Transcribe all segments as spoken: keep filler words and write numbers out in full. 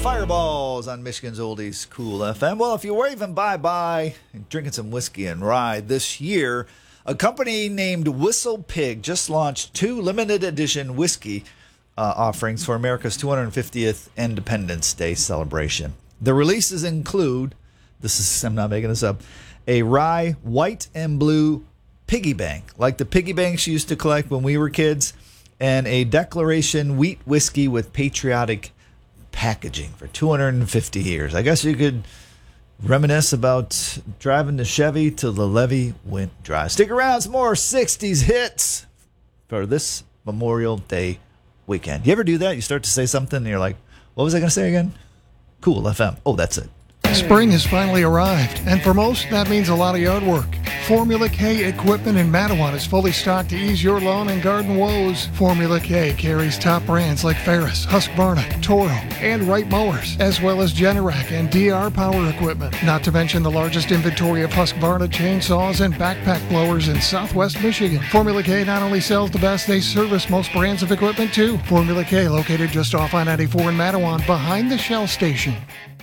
Fireballs on Michigan's Oldies Cool F M. Well, if you're waving bye-bye and drinking some whiskey and rye this year, a company named Whistle Pig just launched two limited edition whiskey uh, offerings for America's two hundred fiftieth Independence Day celebration. The releases include, this is, I'm not making this up, a rye white and blue piggy bank, like the piggy banks you used to collect when we were kids, and a Declaration wheat whiskey with patriotic packaging for two hundred fifty years. I guess you could reminisce about driving the Chevy till the levee went dry. Stick around, some more sixties hits for this Memorial Day weekend. You ever do that? You start to say something and you're like, what was I going to say again? Cool F M. Oh, that's it. Spring has finally arrived, and for most, that means a lot of yard work. Formula K equipment in Matawan is fully stocked to ease your lawn and garden woes. Formula K carries top brands like Ferris, Husqvarna, Toro, and Wright mowers, as well as Generac and D R power equipment. Not to mention the largest inventory of Husqvarna chainsaws and backpack blowers in Southwest Michigan. Formula K not only sells the best, they service most brands of equipment too. Formula K located just off I ninety-four in Matawan, behind the Shell station.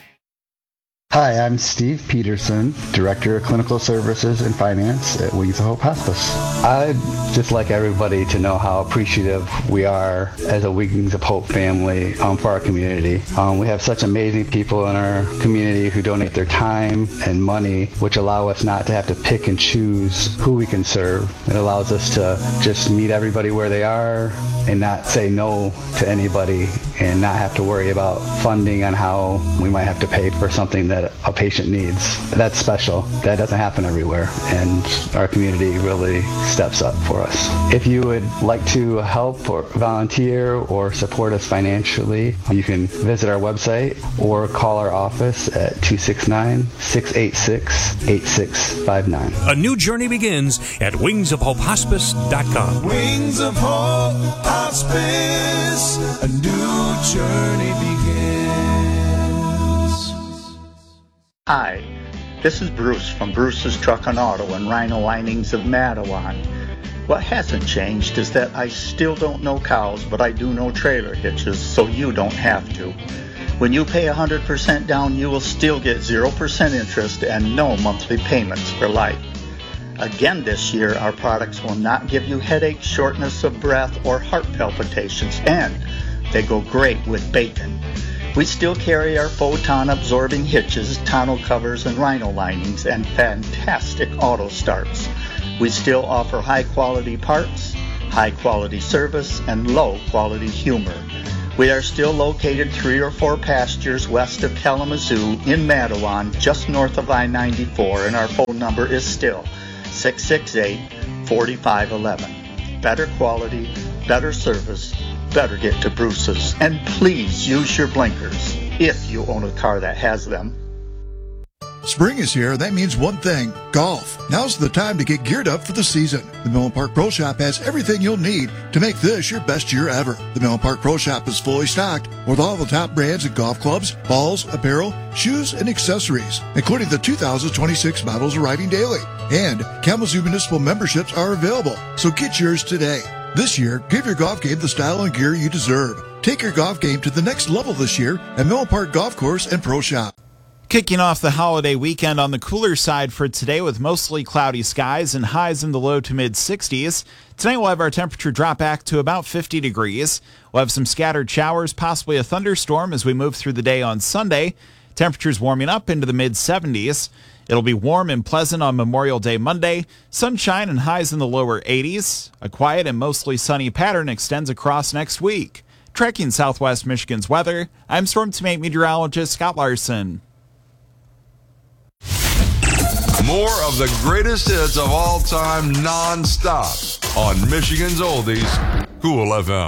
Hi, I'm Steve Peterson, Director of Clinical Services and Finance at Wings of Hope Hospice. I'd just like everybody to know how appreciative we are as a Wings of Hope family um, for our community. Um, we have such amazing people in our community who donate their time and money, which allow us not to have to pick and choose who we can serve. It allows us to just meet everybody where they are and not say no to anybody and not have to worry about funding on how we might have to pay for something that a patient needs. That's special. That doesn't happen everywhere, and our community really steps up for us. If you would like to help or volunteer or support us financially, you can visit our website or call our office at two six nine, six eight six, eight six five nine. A new journey begins at wings of hope hospice dot com. Wings of Hope Hospice, a new journey begins. Hi, this is Bruce from Bruce's Truck and Auto and Rhino Linings of Matawan. What hasn't changed is that I still don't know cows, but I do know trailer hitches, so you don't have to. When you pay one hundred percent down, you will still get zero percent interest and no monthly payments for life. Again this year, our products will not give you headache, shortness of breath, or heart palpitations, and they go great with bacon. We still carry our photon absorbing hitches, tonneau covers, and rhino linings, and fantastic auto starts. We still offer high quality parts, high quality service, and low quality humor. We are still located three or four pastures west of Kalamazoo in Matawan, just north of I ninety-four, and our phone number is still six six eight, four five one one. Better quality, better service, better get to Bruce's. And please use your blinkers if you own a car that has them. Spring is here. That means one thing, golf. Now's the time to get geared up for the season. The Millen Park Pro Shop has everything you'll need to make this your best year ever. The Millen Park Pro Shop is fully stocked with all the top brands of golf clubs, balls, apparel, shoes, and accessories, including the two thousand twenty-six models arriving daily. And Kalamazoo Municipal memberships are available, so get yours today. This year, give your golf game the style and gear you deserve. Take your golf game to the next level this year at Millen Park Golf Course and Pro Shop. Kicking off the holiday weekend on the cooler side for today with mostly cloudy skies and highs in the low to mid sixties. Tonight we'll have our temperature drop back to about fifty degrees. We'll have some scattered showers, possibly a thunderstorm as we move through the day on Sunday. Temperatures warming up into the mid seventies. It'll be warm and pleasant on Memorial Day Monday. Sunshine and highs in the lower eighties. A quiet and mostly sunny pattern extends across next week. Tracking Southwest Michigan's weather, I'm Storm Team meteorologist Scott Larson. More of the greatest hits of all time non-stop on Michigan's Oldies, Cool F M.